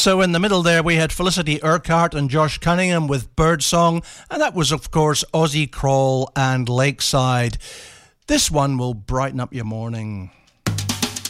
So in the middle there we had Felicity Urquhart and Josh Cunningham with Birdsong, and that was of course Ozzy Crawl and Lakeside. This one will brighten up your morning.